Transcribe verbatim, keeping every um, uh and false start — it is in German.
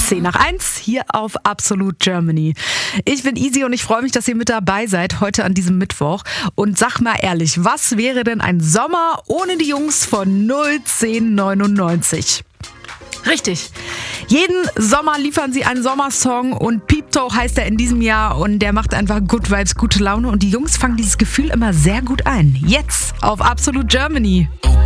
zehn nach eins hier auf Absolut Germany. Ich bin Easy und ich freue mich, dass ihr mit dabei seid heute an diesem Mittwoch. Und sag mal ehrlich, was wäre denn ein Sommer ohne die Jungs von null zehn neunundneunzig? Richtig. Jeden Sommer liefern sie einen Sommersong und Peep Toe heißt er in diesem Jahr und der macht einfach Good Vibes, gute Laune und die Jungs fangen dieses Gefühl immer sehr gut ein. Jetzt auf Absolut Germany.